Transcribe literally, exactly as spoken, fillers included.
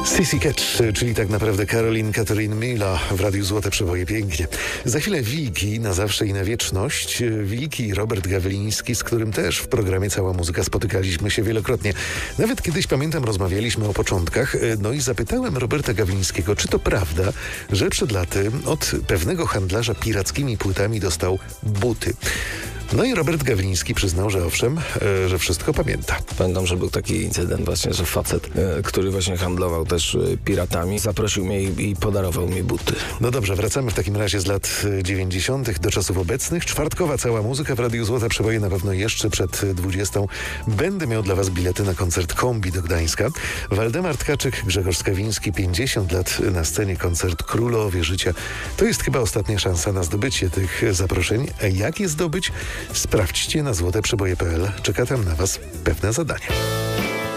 Sissy Catch, czyli tak naprawdę Caroline Catherine Mila w Radiu Złote Przeboje. Pięknie. Za chwilę Wilki na zawsze i na wieczność. Wilki i Robert Gawliński, z którym też w programie Cała Muzyka spotykaliśmy się wielokrotnie. Nawet kiedyś, pamiętam, rozmawialiśmy o początkach, no i zapytałem Roberta Gawlińskiego, czy to prawda, że przed laty od pewnego handlarza pirackimi płytami dostał buty. No i Robert Gawliński przyznał, że owszem, e, że wszystko pamięta. Pamiętam, że był taki incydent właśnie, że facet, e, który właśnie handlował też e, piratami, zaprosił mnie i, i podarował mi buty. No dobrze, wracamy w takim razie z lat dziewięćdziesiątych do czasów obecnych. Czwartkowa Cała Muzyka w Radiu Złote Przeboje na pewno jeszcze przed dwudziestą. Będę miał dla Was bilety na koncert Kombi do Gdańska. Waldemar Tkaczyk, Grzegorz Skawiński, pięćdziesiąt lat na scenie, koncert Królowie Życia. To jest chyba ostatnia szansa na zdobycie tych zaproszeń. Jak je zdobyć? Sprawdźcie na złoteprzeboje kropka pe el. Czeka tam na Was pewne zadanie.